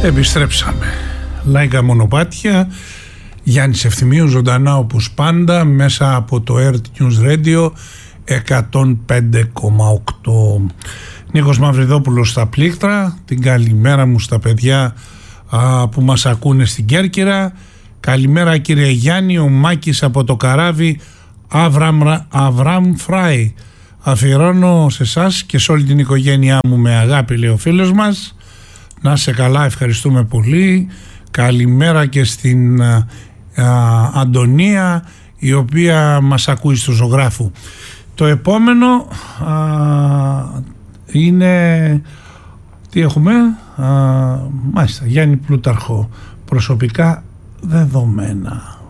Επιστρέψαμε. Λαϊκά μονοπάτια. Γιάννης Ευθυμίου ζωντανά όπως πάντα μέσα από το Earth News Radio 105,8. Νίκος Μαυριδόπουλος στα πλήκτρα. Την καλημέρα μου στα παιδιά που μας ακούνε στην Κέρκυρα. Καλημέρα κύριε Γιάννη. Ο Μάκης από το καράβι Αβραμ Φράι. Αφιερώνω σε εσάς και σε όλη την οικογένειά μου με αγάπη, λέει ο φίλος μας. Να σε καλά, ευχαριστούμε πολύ. Καλημέρα και στην Αντωνία, η οποία μας ακούει στο ζωγράφου. Το επόμενο είναι, τι έχουμε, μάλιστα, Γιάννη Πλούταρχο, προσωπικά δεδομένα.